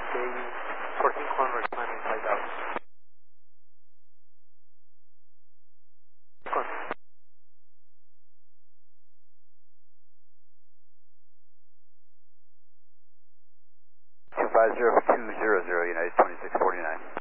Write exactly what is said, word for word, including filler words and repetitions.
Okay, fourteen corners, climbing five thousand. two five zero two zero zero, United twenty-six forty-nine.